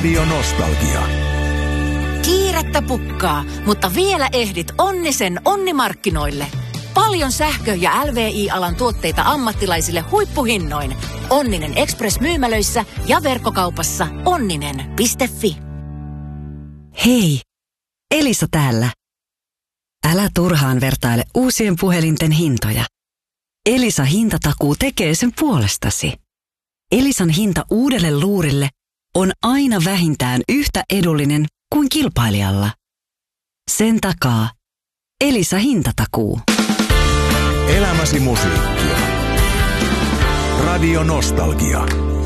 Radio Nostalgia. Kiirettä pukkaa, mutta vielä ehdit Onnisen Onnimarkkinoille. Paljon sähkö- ja LVI-alan tuotteita ammattilaisille huippuhinnoin. Onninen Express-myymälöissä ja verkkokaupassa onninen.fi. Hei, Elisa täällä. Älä turhaan vertaile uusien puhelinten hintoja. Elisa hintatakuu tekee sen puolestasi. Elisan hinta uudelle luurille on aina vähintään yhtä edullinen kuin kilpailijalla. Sen takaa Elisa hintatakuu. Elämäsi musiikkia. Radio Nostalgia.